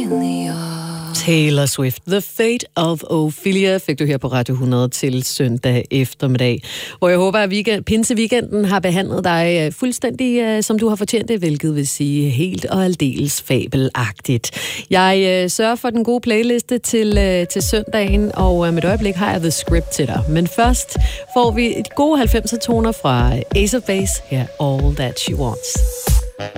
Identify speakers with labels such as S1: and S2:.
S1: Taylor Swift, The Fate of Ophelia, fik du her på Radio 100 til søndag eftermiddag. Og jeg håber, at pinseweekenden har behandlet dig fuldstændig, som du har fortjent det, hvilket vil sige helt og aldeles fabelagtigt. Jeg sørger for den gode playliste til søndagen, og med et øjeblik har jeg The Script til dig. Men først får vi et gode 90'er toner fra Ace of Base her, All That She Wants.